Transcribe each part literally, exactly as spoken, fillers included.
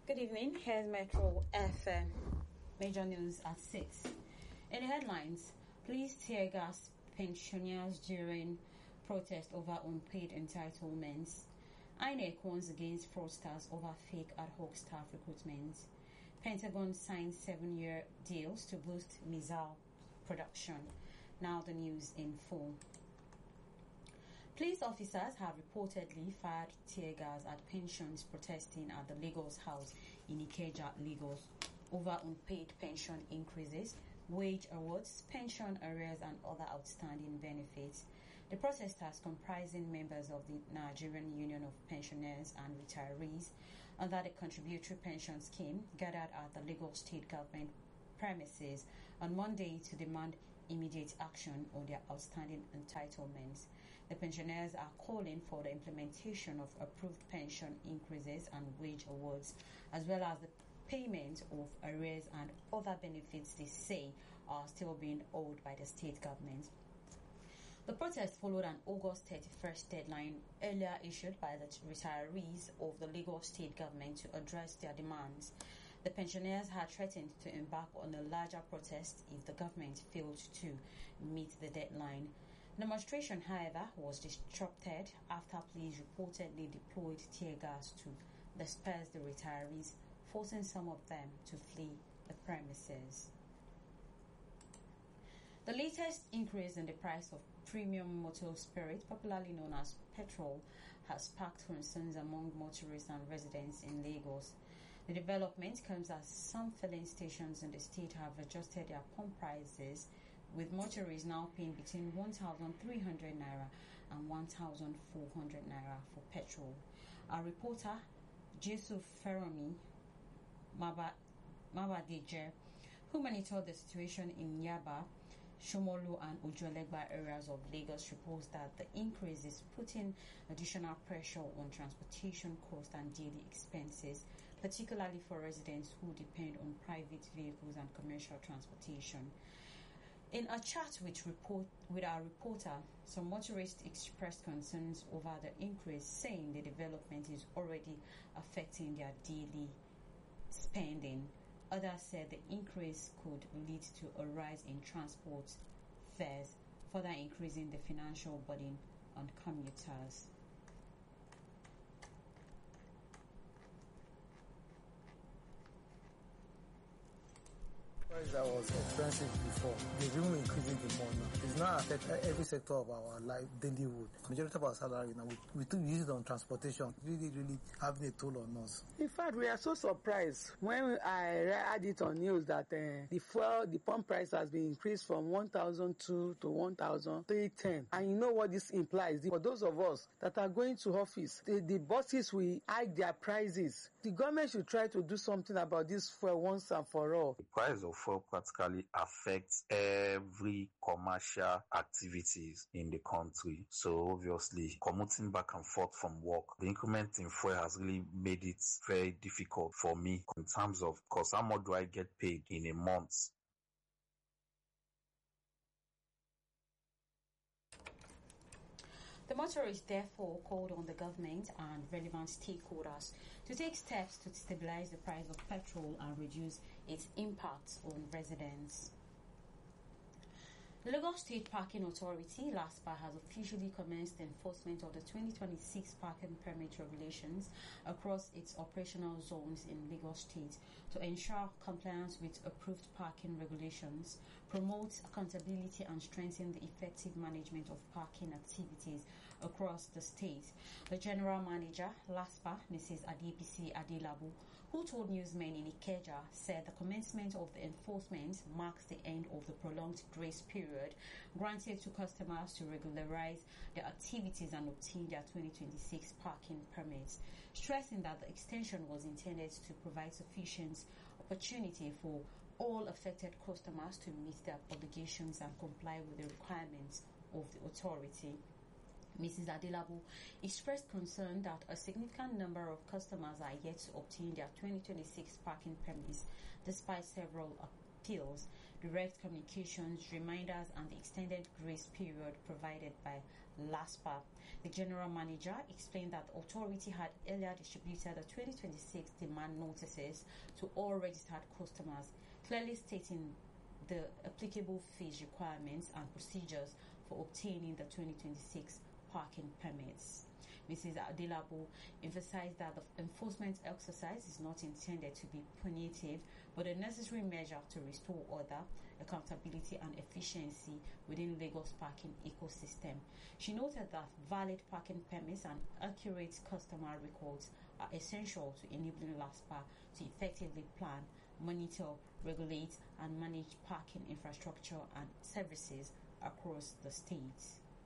Good evening. Here's Metro F M. Major news at six. In the headlines, police tear gas pensioners during protest over unpaid entitlements. I N E C warns against fraudsters over fake ad hoc staff recruitment. Pentagon signs seven-year deals to boost missile production. Now the news in full. Police officers have reportedly fired tear gas at pensions protesting at the Lagos House in Ikeja, Lagos, over unpaid pension increases, wage awards, pension arrears, and other outstanding benefits. The protesters, comprising members of the Nigerian Union of Pensioners and Retirees under the Contributory Pension Scheme, gathered at the Lagos State Government premises on Monday to demand immediate action on their outstanding entitlements. The pensioners are calling for the implementation of approved pension increases and wage awards, as well as the payment of arrears and other benefits they say are still being owed by the state government. The protest followed an August thirty-first deadline earlier issued by the retirees of the Lagos State Government to address their demands. The pensioners had threatened to embark on a larger protest if the government failed to meet the deadline. The demonstration, however, was disrupted after police reportedly deployed tear gas to disperse the retirees, forcing some of them to flee the premises. The latest increase in the price of premium motor spirit, popularly known as petrol, has sparked concerns among motorists and residents in Lagos. The development comes as some filling stations in the state have adjusted their pump prices, with motorists now paying between one thousand three hundred naira and one thousand four hundred naira for petrol. Our reporter, Jesuf Feromi Mabadeje, who monitored the situation in Yaba, Shomolu and Ojuelegba areas of Lagos, reports that the increase is putting additional pressure on transportation costs and daily expenses, particularly for residents who depend on private vehicles and commercial transportation. In a chat with, report, with our reporter, some motorists expressed concerns over the increase, saying the development is already affecting their daily spending. Others said the increase could lead to a rise in transport fares, further increasing the financial burden on commuters. Price that was expensive before, they've even increased it more now. It's not affect every sector of our life, dailyhood. Majority of our salary now, we, we took use it on transportation, really, really having a toll on us. In fact, we are so surprised when I read it on news that uh, the fuel, the pump price has been increased from one thousand two to one thousand three ten. And you know what this implies? For those of us that are going to office, the, the bosses will hike their prices. The government should try to do something about this fuel once and for all. The price of fuel practically affects every commercial activities in the country. So obviously, commuting back and forth from work, the increment in fuel has really made it very difficult for me in terms of, because how much do I get paid in a month? The motorists therefore called on the government and relevant stakeholders to take steps to stabilize the price of petrol and reduce its impact on residents. The Lagos State Parking Authority, LASPA, has officially commenced enforcement of the twenty twenty-six parking permit regulations across its operational zones in Lagos State to ensure compliance with approved parking regulations, promote accountability and strengthen the effective management of parking activities across the state. The General Manager, LASPA, Missus Adebisi Adelabu, who told newsmen in Ikeja, said the commencement of the enforcement marks the end of the prolonged grace period granted to customers to regularize their activities and obtain their twenty twenty-six parking permits, stressing that the extension was intended to provide sufficient opportunity for all affected customers to meet their obligations and comply with the requirements of the authority. Missus Adelabu expressed concern that a significant number of customers are yet to obtain their twenty twenty-six parking permits despite several appeals, direct communications, reminders, and the extended grace period provided by LASPA. The general manager explained that the authority had earlier distributed the twenty twenty-six demand notices to all registered customers, clearly stating the applicable fees, requirements, and procedures for obtaining the twenty twenty-six parking permits. Missus Adelabo emphasized that the enforcement exercise is not intended to be punitive, but a necessary measure to restore order, accountability, and efficiency within Lagos parking ecosystem. She noted that valid parking permits and accurate customer records are essential to enabling LASPA to effectively plan, monitor, regulate, and manage parking infrastructure and services across the state.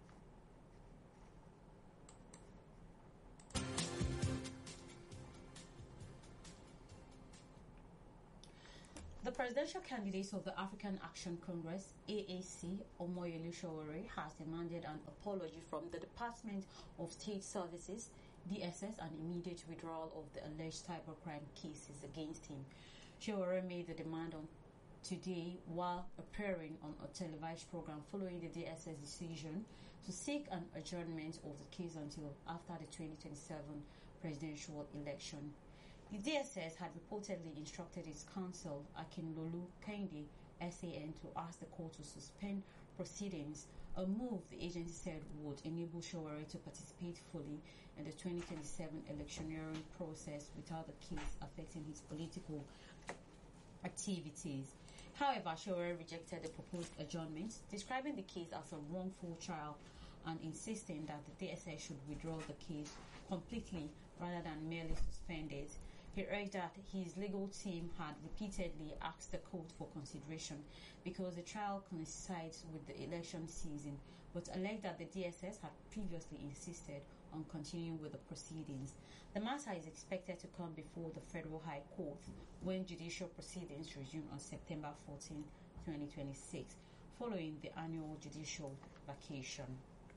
The presidential candidate of the African Action Congress, A A C, Omoyele Sowore, has demanded an apology from the Department of State Services, D S S, and immediate withdrawal of the alleged cybercrime cases against him. Sowore made the demand on today while appearing on a televised program following the D S S decision to seek an adjournment of the case until after the twenty twenty-seven presidential election. The D S S had reportedly instructed its counsel, Akinlolu Kehinde, S A N, to ask the court to suspend proceedings, a move the agency said would enable Sowore to participate fully in the twenty twenty-seven electioneering process without the case affecting his political activities. However, Sowore rejected the proposed adjournment, describing the case as a wrongful trial and insisting that the D S S should withdraw the case completely rather than merely suspend it. He urged that his legal team had repeatedly asked the court for consideration because the trial coincides with the election season, but alleged that the D S S had previously insisted on continuing with the proceedings. The matter is expected to come before the Federal High Court when judicial proceedings resume on September fourteenth, twenty twenty-six, following the annual judicial vacation.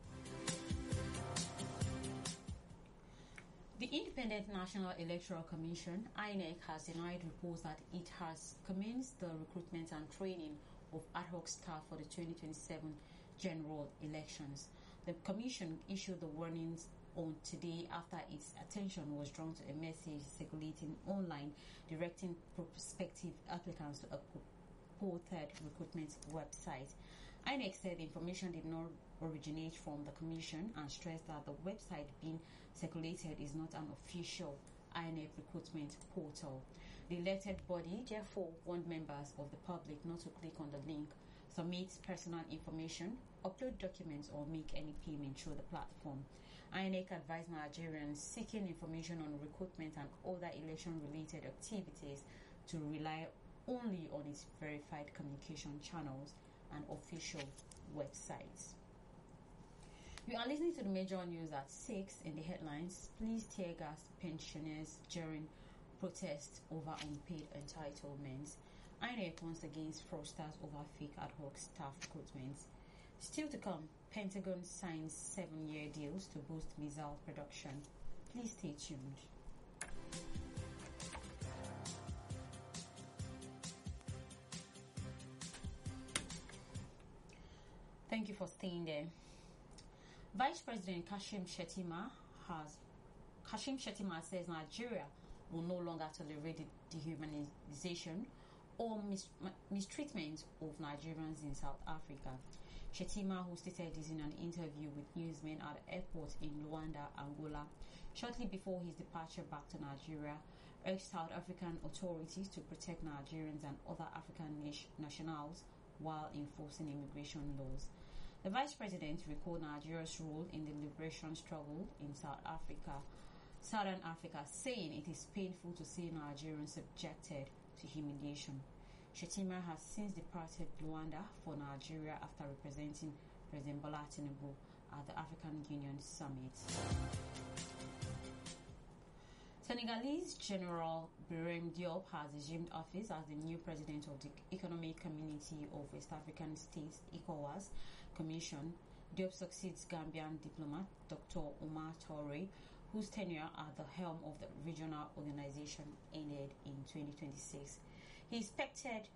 The Independent National Electoral Commission, I N E C, has denied reports that it has commenced the recruitment and training of ad hoc staff for the twenty twenty-seven general elections. The Commission issued the warnings on today after its attention was drawn to a message circulating online directing prospective applicants to a purported recruitment website. I N E C said the information did not originate from the Commission and stressed that the website being circulated is not an official I N E C recruitment portal. The elected body therefore warned members of the public not to click on the link, submit personal information, upload documents, or make any payment through the platform. I N E C advised Nigerians seeking information on recruitment and other election-related activities to rely only on its verified communication channels and official websites. You are listening to the major news at six. In the headlines: police tear gas pensioners during protests over unpaid entitlements. I N E C once again fraudsters over fake ad hoc staff recruitments. Still to come, Pentagon signs seven-year deals to boost missile production. Please stay tuned. Thank you for staying there. Vice President Kashim Shettima has Kashim Shettima says Nigeria will no longer tolerate the dehumanization or mis- mistreatment of Nigerians in South Africa. Shettima, who stated this in an interview with newsmen at the airport in Luanda, Angola, shortly before his departure back to Nigeria, urged South African authorities to protect Nigerians and other African nationals while enforcing immigration laws. The Vice President recalled Nigeria's role in the liberation struggle in South Africa, Southern Africa, saying it is painful to see Nigerians subjected to humiliation. Shettima has since departed Luanda for Nigeria after representing President Bola Tinubu at the African Union Summit. Senegalese General Birame Diop has assumed office as the new president of the Economic Community of West African States, ECOWAS Commission. Diop succeeds Gambian diplomat Doctor Omar Toure, whose tenure at the helm of the regional organization ended in twenty twenty-six. He is expected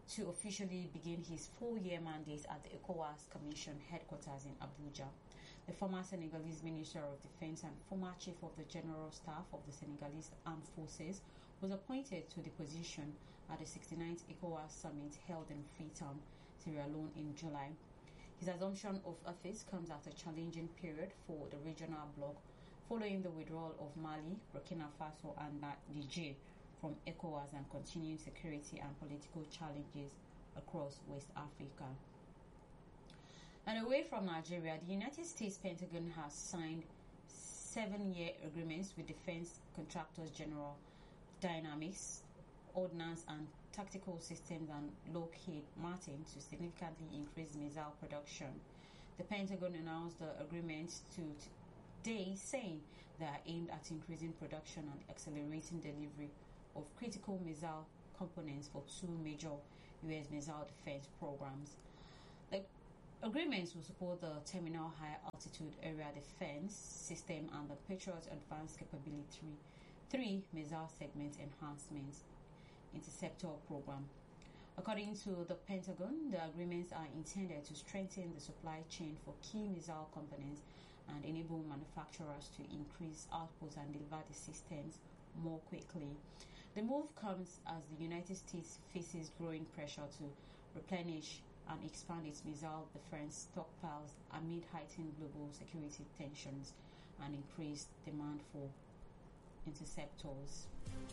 to officially begin his four-year mandate at the ECOWAS Commission headquarters in Abuja. The former Senegalese Minister of Defense and former Chief of the General Staff of the Senegalese Armed Forces was appointed to the position at the sixty-ninth ECOWAS Summit held in Freetown, Sierra Leone in July. His assumption of office comes at a challenging period for the regional bloc following the withdrawal of Mali, Burkina Faso and Niger from ECOWAS and continuing security and political challenges across West Africa. And away from Nigeria, the United States Pentagon has signed seven-year agreements with Defense Contractors General Dynamics, Ordnance and Tactical Systems and Lockheed Martin to significantly increase missile production. The Pentagon announced the agreements today, saying they are aimed at increasing production and accelerating delivery of critical missile components for two major U S missile defense programs. The agreements will support the Terminal High Altitude Area Defense System and the Patriot Advanced Capability three Missile Segment Enhancement Interceptor Program. According to the Pentagon, the agreements are intended to strengthen the supply chain for key missile components and enable manufacturers to increase output and deliver the systems more quickly. The move comes as the United States faces growing pressure to replenish and expand its missile defense stockpiles amid heightened global security tensions and increased demand for interceptors.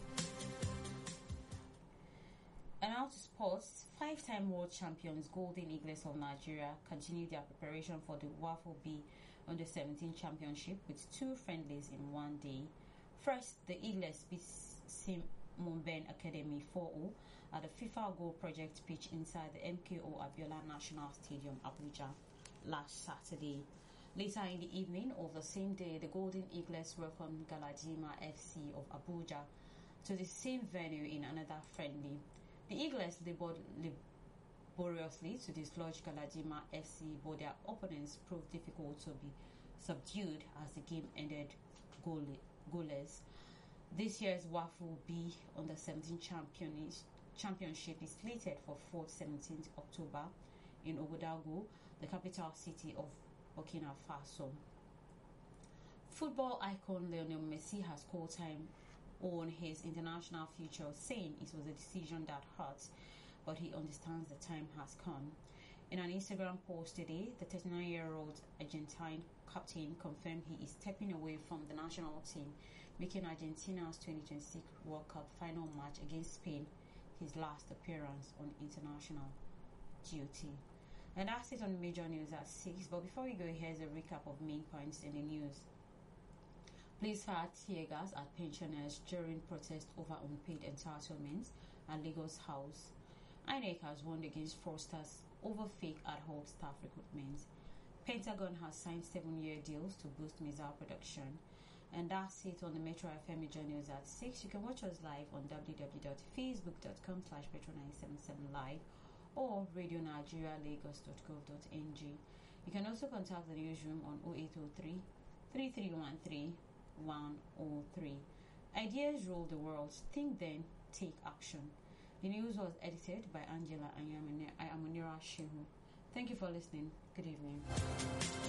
And now to sports. Five-time world champions Golden Eagles of Nigeria continue their preparation for the WAFL B Under seventeen Championship with two friendlies in one day. First, the Eagles beat Simon Academy four nil at the FIFA Goal Project pitch inside the M K O Abiola National Stadium, Abuja, last Saturday. Later in the evening of the same day, the Golden Eagles welcomed Galadima F C of Abuja to the same venue in another friendly. The Eagles labored laboriously to dislodge Galadima F C, but their opponents proved difficult to be subdued as the game ended goal goalless. This year's WAFL B Under seventeen Championship is slated for fourth to seventeenth October in Ouagadougou, the capital city of Burkina Faso. Football icon Lionel Messi has called time on his international future, saying it was a decision that hurts, but he understands the time has come. In an Instagram post today, the thirty-nine-year-old Argentine captain confirmed he is stepping away from the national team, making Argentina's twenty twenty-six World Cup final match against Spain his last appearance on international duty. And that's it on Major News at six. But before we go, here's a recap of main points in the news. Police fired tear gas at pensioners during protest over unpaid entitlements at Lagos House. I N E C has warned against fraudsters over fake ad hoc staff recruitment. Pentagon has signed seven-year deals to boost missile production. And that's it on the Metro F M Major News at six. You can watch us live on w w w dot facebook dot com slash metro nine seven seven live or radio nigeria lagos dot gov dot n g. You can also contact the newsroom on oh eight oh three, three three one three, one oh three. Ideas rule the world. Think then, take action. The news was edited by Angela Ayamunira Shehu. Thank you for listening. Good evening.